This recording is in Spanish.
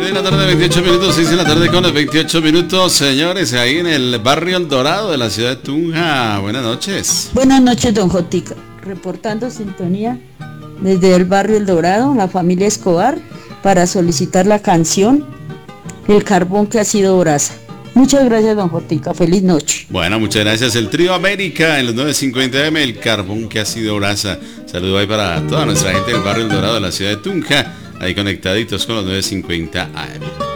de la tarde, 28 minutos, 6 de la tarde con los 28 minutos, señores, ahí en el barrio El Dorado de la ciudad de Tunja. Buenas noches. Buenas noches, don Jotica. Reportando sintonía desde el barrio El Dorado, la familia Escobar, para solicitar la canción El carbón que ha sido brasa. Muchas gracias, don Jotica. Feliz noche. Bueno, muchas gracias. El trío América en los 950M, El carbón que ha sido brasa. Saludo ahí para toda nuestra gente del barrio El Dorado de la ciudad de Tunja, ahí conectaditos con los 950 AM.